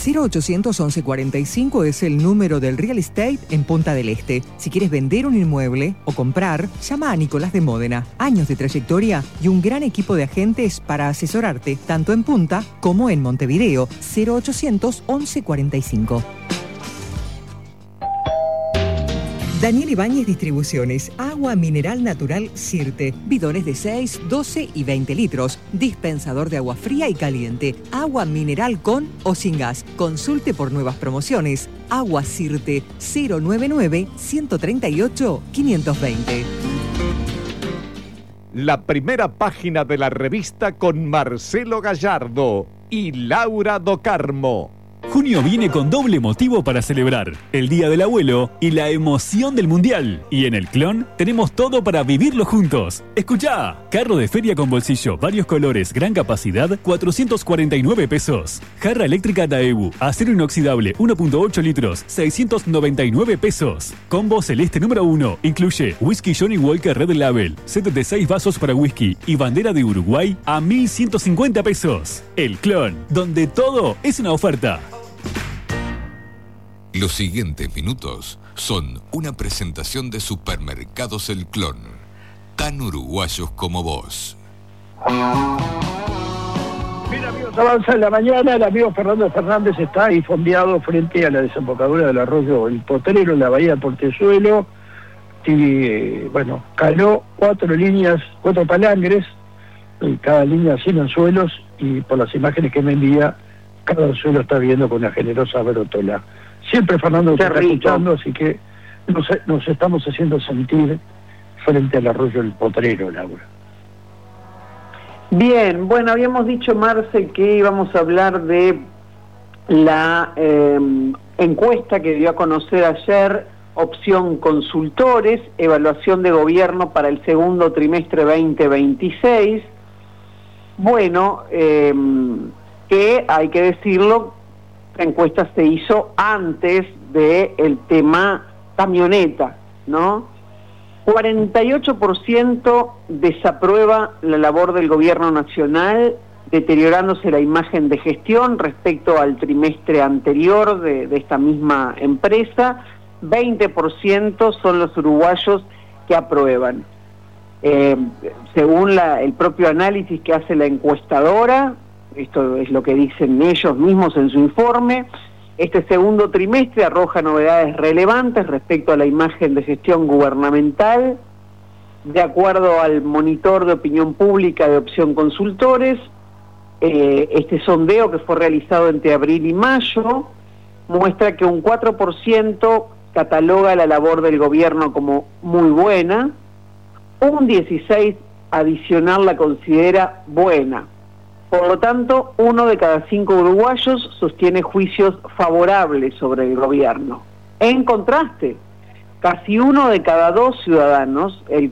0800 11 45 es el número del real estate en Punta del Este. Si quieres vender un inmueble o comprar, llama a Nicolás de Módena. Años de trayectoria y un gran equipo de agentes para asesorarte, tanto en Punta como en Montevideo. 0800 11 45. Daniel Ibáñez Distribuciones, agua mineral natural Sirte, bidones de 6, 12 y 20 litros, dispensador de agua fría y caliente, agua mineral con o sin gas. Consulte por nuevas promociones. Agua Sirte, 099-138-520. La primera página de la revista con Marcelo Gallardo y Laura Do Carmo. Junio viene con doble motivo para celebrar, el Día del Abuelo y la emoción del Mundial. Y en el Clon tenemos todo para vivirlo juntos. Escuchá, carro de feria con bolsillo, varios colores, gran capacidad, 449 pesos. Jarra eléctrica Daewoo, acero inoxidable, 1.8 litros, 699 pesos. Combo celeste número 1, incluye whisky Johnny Walker Red Label, set de 6 vasos para whisky y bandera de Uruguay a 1.150 pesos. El Clon, donde todo es una oferta. Los siguientes minutos son una presentación de Supermercados El Clon, tan uruguayos como vos. Bien, amigos, avanza en la mañana. El amigo Fernando Fernández está ahí fondeado frente a la desembocadura del arroyo El Potrero, en la bahía de Portezuelo. Y, bueno, caló 4 líneas, 4 palangres, y cada línea 100 anzuelos, y por las imágenes que me envía, cada anzuelo está viendo con una generosa brótola. Siempre Fernando nos está escuchando, así que nos estamos haciendo sentir frente al arroyo El Potrero, Laura. Bien, bueno, habíamos dicho, Marce, que íbamos a hablar de la encuesta que dio a conocer ayer Opción Consultores, evaluación de gobierno para el segundo trimestre 2026. Bueno, que hay que decirlo, la encuesta se hizo antes del tema camioneta, ¿no? 48% desaprueba la labor del gobierno nacional, deteriorándose la imagen de gestión respecto al trimestre anterior de esta misma empresa. 20% son los uruguayos que aprueban. Según el propio análisis que hace la encuestadora, esto es lo que dicen ellos mismos en su informe, este segundo trimestre arroja novedades relevantes respecto a la imagen de gestión gubernamental. De acuerdo al monitor de opinión pública de Opción Consultores, este sondeo, que fue realizado entre abril y mayo, muestra que un 4% cataloga la labor del gobierno como muy buena, un 16% adicional la considera buena. Por lo tanto, 1 de cada 5 uruguayos sostiene juicios favorables sobre el gobierno. En contraste, casi 1 de cada 2 ciudadanos, el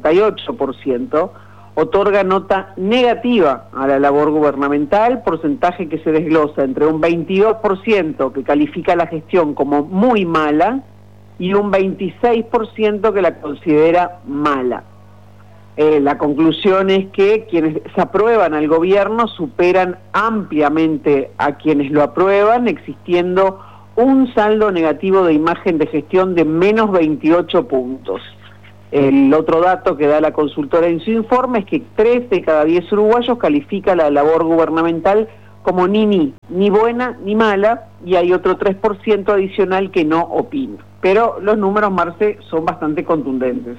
48%, otorga nota negativa a la labor gubernamental, porcentaje que se desglosa entre un 22% que califica la gestión como muy mala y un 26% que la considera mala. La conclusión es que quienes aprueban al gobierno superan ampliamente a quienes lo aprueban, existiendo un saldo negativo de imagen de gestión de menos 28 puntos. El otro dato que da la consultora en su informe es que 3 de cada 10 uruguayos califica la labor gubernamental como ni buena ni mala, y hay otro 3% adicional que no opina. Pero los números, Marce, son bastante contundentes.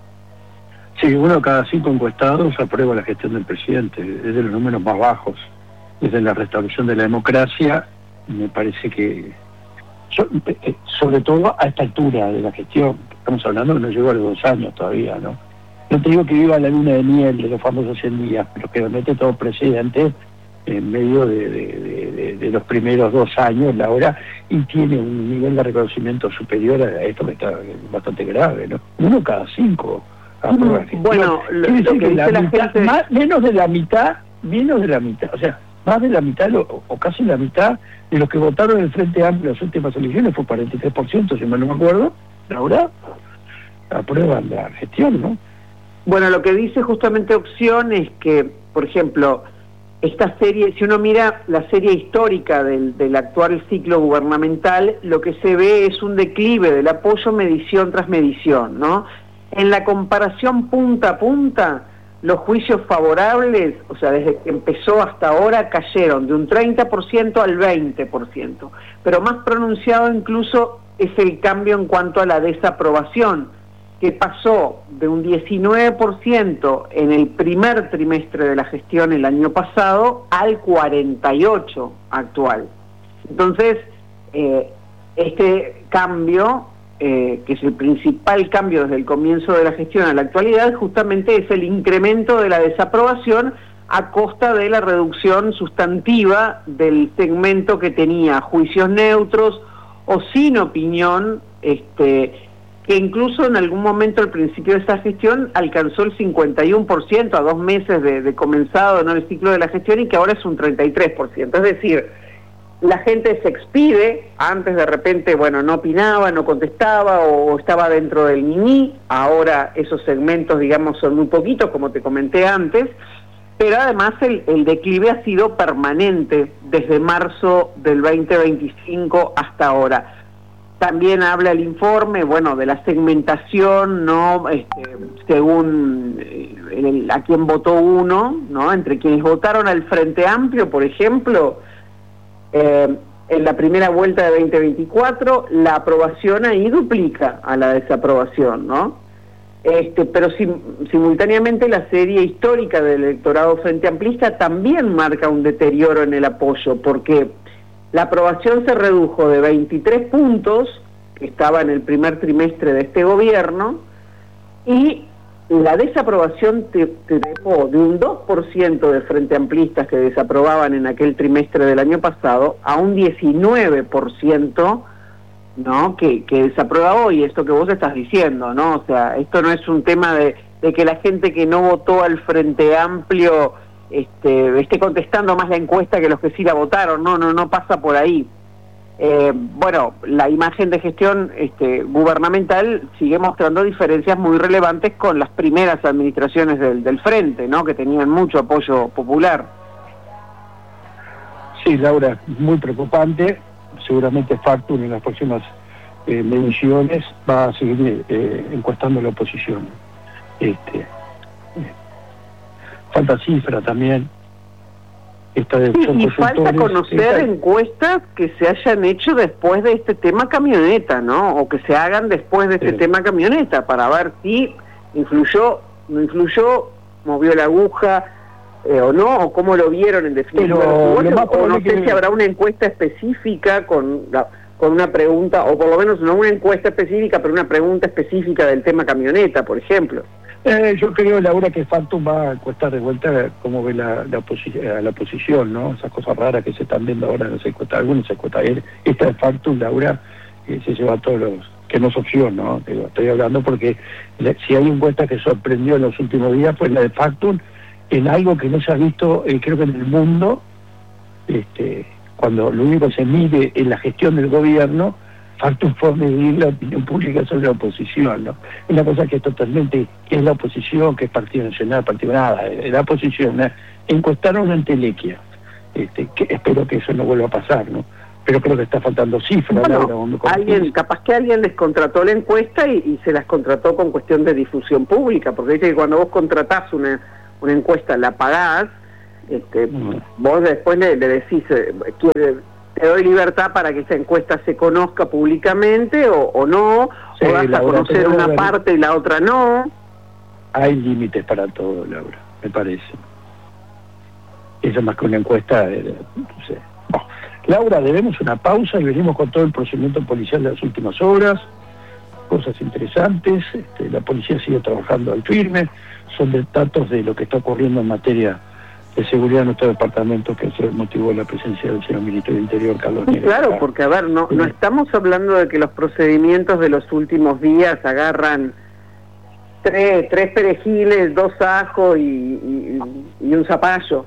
Sí, 1 de cada 5 encuestados aprueba la gestión del presidente, es de los números más bajos desde la restauración de la democracia. Me parece que, sobre todo a esta altura de la gestión, estamos hablando que no llegó a los 2 años todavía, ¿no? No te digo que viva la luna de miel de los famosos 100 días, pero que mete todo presidente en medio de los primeros 2 años, Laura, y tiene un nivel de reconocimiento superior a esto, que está bastante grave, ¿no? 1 cada 5. Bueno, lo que dice la gente... menos de la mitad, o sea, más de la mitad o casi la mitad de los que votaron en el Frente Amplio en las últimas elecciones, fue 43%, si mal no me acuerdo, Laura, aprueban la gestión, ¿no? Bueno, lo que dice justamente Opción es que, por ejemplo, esta serie, si uno mira la serie histórica del actual ciclo gubernamental, lo que se ve es un declive del apoyo medición tras medición, ¿no? En la comparación punta a punta, los juicios favorables, o sea, desde que empezó hasta ahora, cayeron de un 30% al 20%, pero más pronunciado incluso es el cambio en cuanto a la desaprobación, que pasó de un 19% en el primer trimestre de la gestión el año pasado al 48% actual. Entonces, este cambio, que es el principal cambio desde el comienzo de la gestión a la actualidad, justamente es el incremento de la desaprobación a costa de la reducción sustantiva del segmento que tenía juicios neutros o sin opinión, que incluso en algún momento al principio de esta gestión alcanzó el 51% a 2 meses de comenzado, ¿no?, el ciclo de la gestión, y que ahora es un 33%. Es decir, la gente se expide, antes de repente, bueno, no opinaba, no contestaba o estaba dentro del ni-ni, ahora esos segmentos, digamos, son muy poquitos, como te comenté antes, pero además el declive ha sido permanente desde marzo del 2025 hasta ahora. También habla el informe, bueno, de la segmentación, ¿no?, según a quién votó uno, ¿no?, entre quienes votaron al Frente Amplio, por ejemplo, en la primera vuelta de 2024, la aprobación ahí duplica a la desaprobación, ¿no? Pero simultáneamente la serie histórica del electorado frente amplista también marca un deterioro en el apoyo, porque la aprobación se redujo de 23 puntos, que estaba en el primer trimestre de este gobierno, y la desaprobación dejó de un 2% de frente amplistas que desaprobaban en aquel trimestre del año pasado a un 19%, ¿no?, que desaprueba hoy, esto que vos estás diciendo, ¿no? O sea, esto no es un tema de que la gente que no votó al Frente Amplio esté contestando más la encuesta que los que sí la votaron, no pasa por ahí. Bueno, la imagen de gestión gubernamental sigue mostrando diferencias muy relevantes con las primeras administraciones del Frente, ¿no?, que tenían mucho apoyo popular. Sí, Laura, muy preocupante. Seguramente Factum en las próximas mediciones va a seguir encuestando la oposición. Falta cifra también. Y falta conocer encuestas que se hayan hecho después de este tema camioneta, ¿no? O que se hagan después de este tema camioneta, para ver si influyó, no influyó, movió la aguja o no, o cómo lo vieron en definitiva. O no sé si habrá una encuesta específica con una pregunta, o por lo menos no una encuesta específica, pero una pregunta específica del tema camioneta, por ejemplo. Yo creo, Laura, que Factum va a encuestar de vuelta cómo ve la oposición, ¿no? Esas cosas raras que se están viendo ahora en las encuestas, algunas encuestas. Esta de Factum, Laura, se lleva a todos los... que no es opción, ¿no? Estoy hablando porque si hay encuesta que sorprendió en los últimos días, pues la de Factum, en algo que no se ha visto, creo que en el mundo, cuando lo único que se mide en la gestión del gobierno, Factum fue medir la opinión pública sobre la oposición, ¿no? Es una cosa que es totalmente, que es la oposición, que es Partido Nacional, Partido nada, la oposición, ¿no? Encuestaron en Telequia, que espero que eso no vuelva a pasar, ¿no? Pero creo que está faltando cifras. Bueno, capaz que alguien les contrató la encuesta y se las contrató con cuestión de difusión pública, porque dice que cuando vos contratás una encuesta, la pagás, vos después le decís, te doy libertad para que esa encuesta se conozca públicamente o no, sí, o vas a conocer una parte y la otra no. Hay límites para todo, Laura, me parece. Eso más que una encuesta, no sé. Oh. Laura, debemos una pausa y venimos con todo el procedimiento policial de las últimas horas, cosas interesantes, la policía sigue trabajando al firme, son datos de lo que está ocurriendo en materia de seguridad en nuestro departamento, que es el motivo de la presencia del señor Ministro del Interior, Carlos Nieves. Claro, porque a ver, no estamos hablando de que los procedimientos de los últimos días agarran tres perejiles, 2 ajos y un zapallo.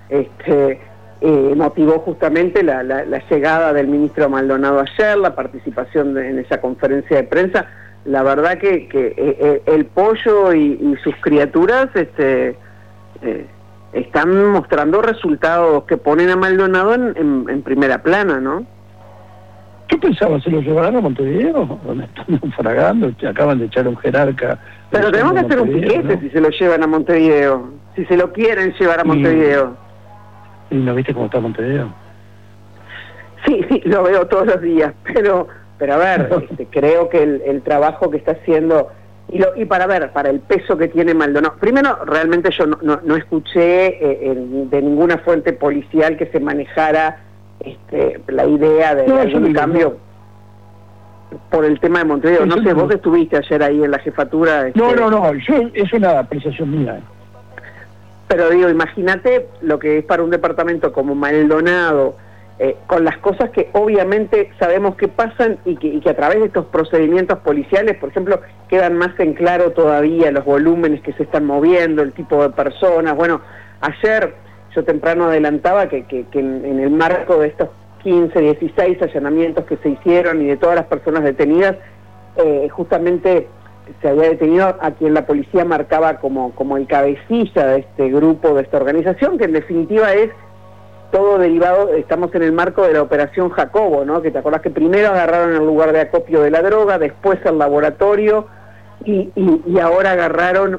Motivó justamente la llegada del ministro Maldonado ayer, la participación en esa conferencia de prensa. La verdad que el pollo y sus criaturas están mostrando resultados que ponen a Maldonado en primera plana, ¿no? ¿Qué pensaba? ¿Se lo llevarán a Montevideo? ¿Dónde están naufragando? Acaban de echar a un jerarca. Pero tenemos que hacer un piquete, ¿no? Si se lo llevan a Montevideo. Si se lo quieren llevar a Montevideo. ¿Y no viste cómo está Montevideo? Sí, lo veo todos los días. Pero a ver, creo que el trabajo que está haciendo... Y para el peso que tiene Maldonado. Primero, realmente yo no escuché de ninguna fuente policial que se manejara la idea de algún cambio por el tema de Montevideo. No sé, vos estuviste ayer ahí en la jefatura. No, es una apreciación mía. Pero digo, imagínate lo que es para un departamento como Maldonado, con las cosas que obviamente sabemos que pasan y que a través de estos procedimientos policiales, por ejemplo, quedan más en claro todavía los volúmenes que se están moviendo, el tipo de personas. Bueno, ayer yo temprano adelantaba que en el marco de estos 15, 16 allanamientos que se hicieron y de todas las personas detenidas, justamente se había detenido a quien la policía marcaba como el cabecilla de este grupo, de esta organización, que en definitiva es todo derivado. Estamos en el marco de la operación Jacobo, ¿no? Que te acordás que primero agarraron el lugar de acopio de la droga, después el laboratorio y ahora agarraron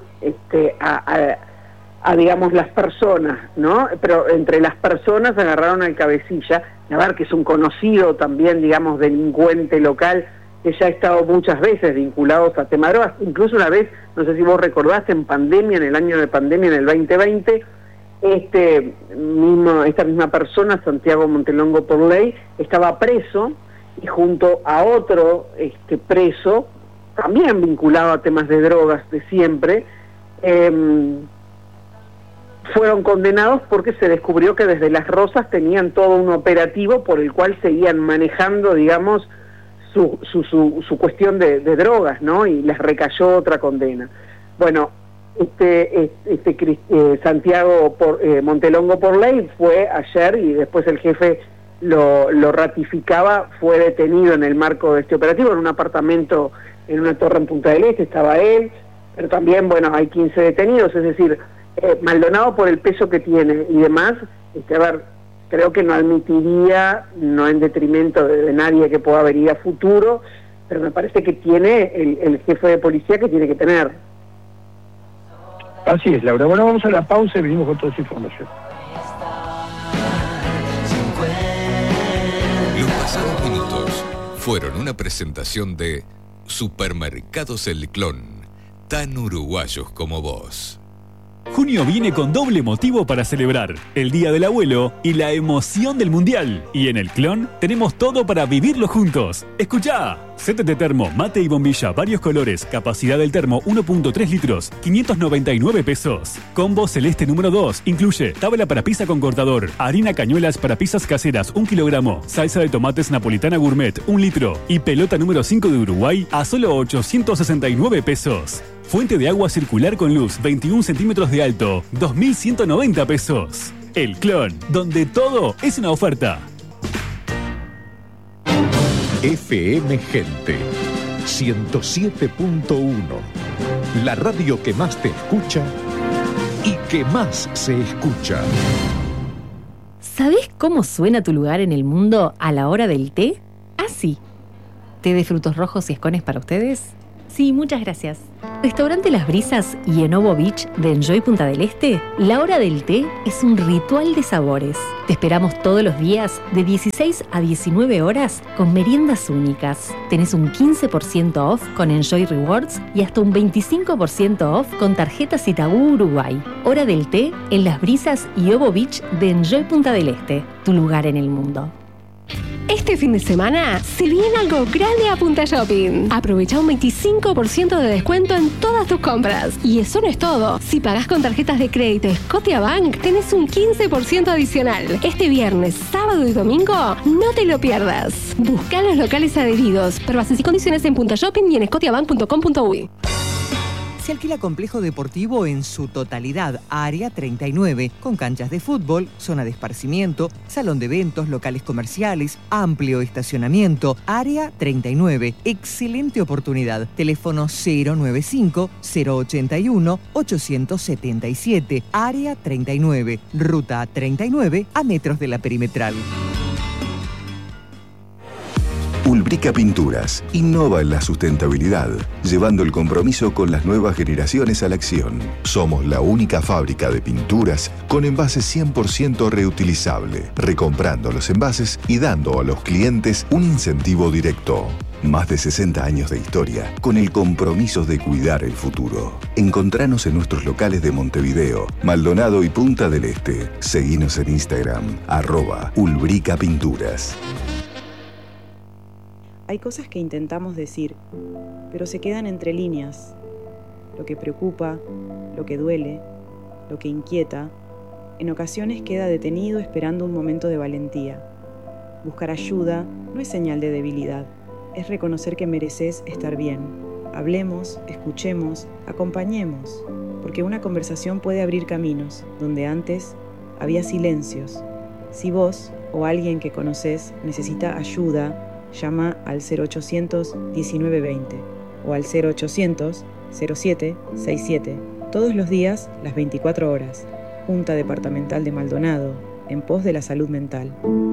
a digamos las personas, ¿no? Pero entre las personas agarraron al cabecilla, a ver, que es un conocido también, digamos, delincuente local, que ya ha estado muchas veces vinculados a tema drogas, incluso una vez, no sé si vos recordaste, en el año de pandemia, en el 2020, esta misma persona, Santiago Montelongo por ley, estaba preso, y junto a otro preso, también vinculado a temas de drogas de siempre, fueron condenados porque se descubrió que desde Las Rosas tenían todo un operativo por el cual seguían manejando, digamos, su cuestión de drogas, ¿no? Y les recayó otra condena. Bueno, Santiago Montelongo por ley fue ayer, y después el jefe lo ratificaba, fue detenido en el marco de este operativo, en un apartamento en una torre en Punta del Este, estaba él, pero también, bueno, hay 15 detenidos, es decir, Maldonado por el peso que tiene y demás, a ver, creo que no admitiría, no en detrimento de nadie que pueda venir a futuro, pero me parece que tiene el jefe de policía que tiene que tener. Así es, Laura. Bueno, vamos a la pausa y venimos con toda esa información. Los pasados minutos fueron una presentación de Supermercados El Clon, tan uruguayos como vos. Junio viene con doble motivo para celebrar el Día del Abuelo y la emoción del Mundial. Y en El Clon tenemos todo para vivirlo juntos. ¡Escuchá! Set de termo, mate y bombilla, varios colores, capacidad del termo 1.3 litros, 599 pesos. Combo celeste número 2, incluye tabla para pizza con cortador, harina cañuelas para pizzas caseras 1 kilogramo, salsa de tomates napolitana gourmet 1 litro y pelota número 5 de Uruguay a solo 869 pesos. Fuente de agua circular con luz 21 centímetros de alto, 2.190 pesos. El Clon, donde todo es una oferta. FM Gente 107.1, la radio que más te escucha y que más se escucha. ¿Sabés cómo suena tu lugar en el mundo a la hora del té? Así. ¿Té de frutos rojos y escones para ustedes? Sí, muchas gracias. Restaurante Las Brisas y Enovo Beach de Enjoy Punta del Este, la hora del té es un ritual de sabores. Te esperamos todos los días de 16 a 19 horas con meriendas únicas. Tenés un 15% off con Enjoy Rewards y hasta un 25% off con tarjetas Itaú Uruguay. Hora del té en Las Brisas y Enovo Beach de Enjoy Punta del Este, tu lugar en el mundo. Este fin de semana se viene algo grande a Punta Shopping. Aprovecha un 25% de descuento en todas tus compras. Y eso no es todo. Si pagás con tarjetas de crédito Scotiabank, tenés un 15% adicional. Este viernes, sábado y domingo, no te lo pierdas. Busca los locales adheridos. Por bases y condiciones en Punta Shopping y en scotiabank.com.uy. Se alquila complejo deportivo en su totalidad, Área 39, con canchas de fútbol, zona de esparcimiento, salón de eventos, locales comerciales, amplio estacionamiento. Área 39, excelente oportunidad. Teléfono 095-081-877. Área 39, ruta 39, a metros de la perimetral. Ulbrica Pinturas innova en la sustentabilidad, llevando el compromiso con las nuevas generaciones a la acción. Somos la única fábrica de pinturas con envases 100% reutilizable, recomprando los envases y dando a los clientes un incentivo directo. Más de 60 años de historia con el compromiso de cuidar el futuro. Encontranos en nuestros locales de Montevideo, Maldonado y Punta del Este. Seguinos en Instagram, @Ulbrica Pinturas. Hay cosas que intentamos decir, pero se quedan entre líneas. Lo que preocupa, lo que duele, lo que inquieta, en ocasiones queda detenido esperando un momento de valentía. Buscar ayuda no es señal de debilidad, es reconocer que mereces estar bien. Hablemos, escuchemos, acompañemos, porque una conversación puede abrir caminos donde antes había silencios. Si vos o alguien que conoces necesita ayuda, llama al 0800 1920 o al 0800 07 67, todos los días, las 24 horas. Junta Departamental de Maldonado, en pos de la salud mental.